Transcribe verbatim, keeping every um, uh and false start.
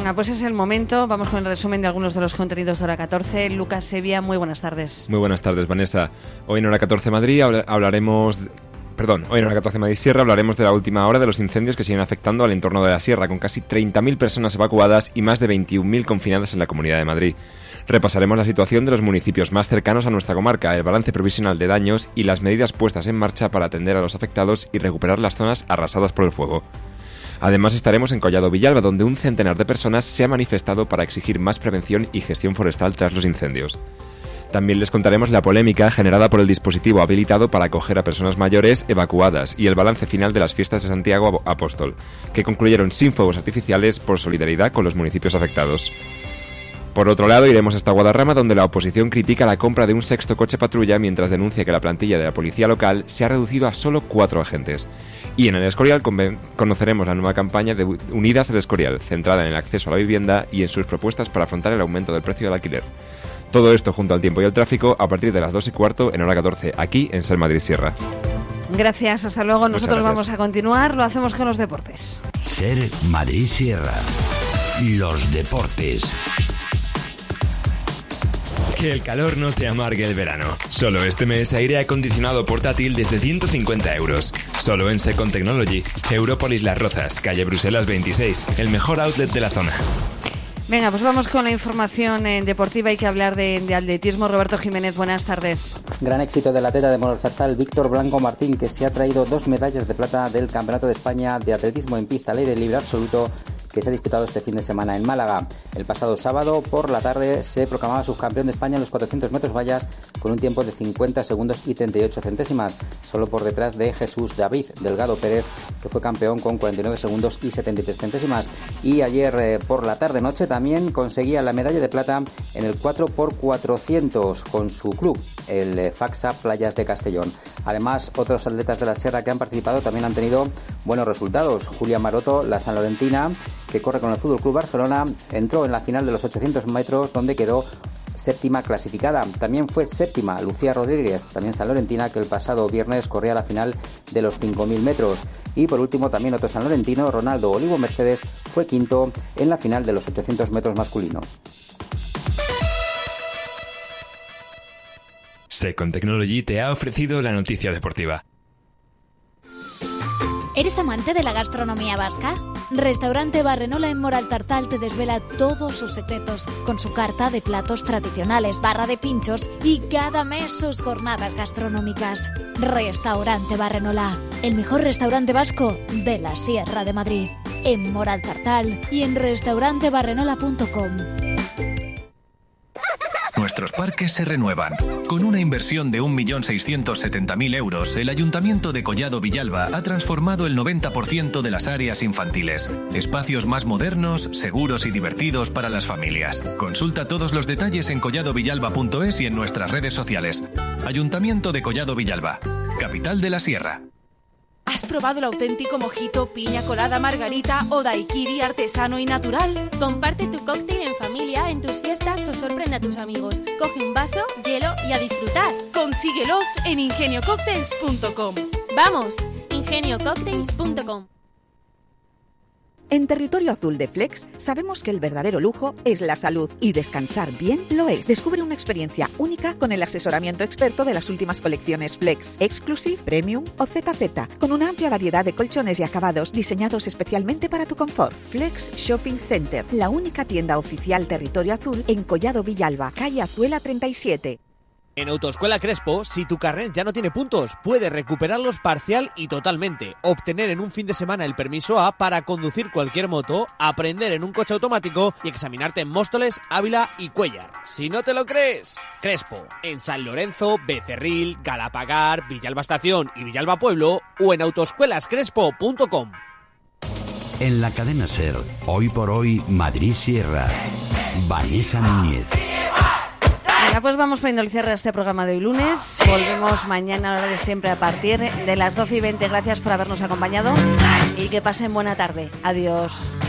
Venga, pues es el momento. Vamos con el resumen de algunos de los contenidos de Hora catorce. Lucas Sevilla, muy buenas tardes. Muy buenas tardes, Vanessa. Hoy en Hora catorce Madrid hablaremos... Perdón, hoy en Hora catorce Madrid Sierra hablaremos de la última hora de los incendios que siguen afectando al entorno de la Sierra, con casi treinta mil personas evacuadas y más de veintiún mil confinadas en la Comunidad de Madrid. Repasaremos la situación de los municipios más cercanos a nuestra comarca, el balance provisional de daños y las medidas puestas en marcha para atender a los afectados y recuperar las zonas arrasadas por el fuego. Además estaremos en Collado Villalba, donde un centenar de personas se ha manifestado para exigir más prevención y gestión forestal tras los incendios. También les contaremos la polémica generada por el dispositivo habilitado para acoger a personas mayores evacuadas y el balance final de las fiestas de Santiago Apóstol, que concluyeron sin fuegos artificiales por solidaridad con los municipios afectados. Por otro lado, iremos hasta Guadarrama, donde la oposición critica la compra de un sexto coche patrulla mientras denuncia que la plantilla de la policía local se ha reducido a solo cuatro agentes. Y en el Escorial conoceremos la nueva campaña de Unidas del Escorial, centrada en el acceso a la vivienda y en sus propuestas para afrontar el aumento del precio del alquiler. Todo esto junto al tiempo y el tráfico a partir de las dos y cuarto en Hora catorce, aquí en Ser Madrid Sierra. Gracias, hasta luego. Nosotros vamos a continuar, lo hacemos con los deportes. Ser Madrid Sierra. Los deportes. Que el calor no te amargue el verano. Solo este mes aire acondicionado portátil desde ciento cincuenta euros. Solo en Second Technology. Europolis Las Rozas, calle Bruselas veintiséis. El mejor outlet de la zona. Venga, pues vamos con la información eh, deportiva. Hay que hablar de, de atletismo. Roberto Jiménez, buenas tardes. Gran éxito del atleta de Moralzarzal, Víctor Blanco Martín, que se ha traído dos medallas de plata del Campeonato de España de Atletismo en pista al aire libre absoluto, que se ha disputado este fin de semana en Málaga. El pasado sábado por la tarde se proclamaba subcampeón de España en los cuatrocientos metros vallas con un tiempo de cincuenta segundos y treinta y ocho centésimas, solo por detrás de Jesús David Delgado Pérez, que fue campeón con cuarenta y nueve segundos y setenta y tres centésimas. Y ayer eh, por la tarde-noche también conseguía la medalla de plata en el cuatro por cuatrocientos con su club, el eh, Faxa Playas de Castellón. Además, otros atletas de la Sierra que han participado también han tenido buenos resultados. Julia Maroto, la sanlorentina, que corre con el Fútbol Club Barcelona, entró en la final de los ochocientos metros, donde quedó séptima clasificada. También fue séptima Lucía Rodríguez, también sanlorentina, que el pasado viernes corría la final de los cinco mil metros. Y por último, también otro sanlorentino, Ronaldo Olivo Mercedes, fue quinto en la final de los ochocientos metros masculino. Second Technology te ha ofrecido la noticia deportiva. ¿Eres amante de la gastronomía vasca? Restaurante Barrenola en Moralzarzal te desvela todos sus secretos con su carta de platos tradicionales, barra de pinchos y cada mes sus jornadas gastronómicas. Restaurante Barrenola, el mejor restaurante vasco de la Sierra de Madrid. En Moralzarzal y en restaurante barrenola punto com. Nuestros parques se renuevan. Con una inversión de un millón seiscientos setenta mil euros, el Ayuntamiento de Collado Villalba ha transformado el noventa por ciento de las áreas infantiles. Espacios más modernos, seguros y divertidos para las familias. Consulta todos los detalles en collado villalba punto es y en nuestras redes sociales. Ayuntamiento de Collado Villalba, capital de la Sierra. ¿Has probado el auténtico mojito, piña colada, margarita o daiquiri artesano y natural? Comparte tu cóctel en familia, en tus fiestas o sorprende a tus amigos. Coge un vaso, hielo y a disfrutar. Consíguelos en ingenio cocktails punto com. ¡Vamos! ingenio cocktails punto com. En Territorio Azul de Flex sabemos que el verdadero lujo es la salud y descansar bien lo es. Descubre una experiencia única con el asesoramiento experto de las últimas colecciones Flex, Exclusive, Premium o Z Z, con una amplia variedad de colchones y acabados diseñados especialmente para tu confort. Flex Shopping Center, la única tienda oficial Territorio Azul en Collado Villalba, calle Azuela treinta y siete. En Autoescuela Crespo, si tu carnet ya no tiene puntos, puedes recuperarlos parcial y totalmente, obtener en un fin de semana el permiso A para conducir cualquier moto, aprender en un coche automático y examinarte en Móstoles, Ávila y Cuéllar. Si no te lo crees, Crespo, en San Lorenzo, Becerril, Galapagar, Villalba Estación y Villalba Pueblo o en autoescuelas crespo punto com. En la cadena SER, hoy por hoy, Madrid Sierra. Vanessa Núñez. Venga, pues vamos poniendo el cierre a este programa de hoy lunes. Volvemos mañana a la hora de siempre a partir de las doce y veinte. Gracias por habernos acompañado y que pasen buena tarde. Adiós.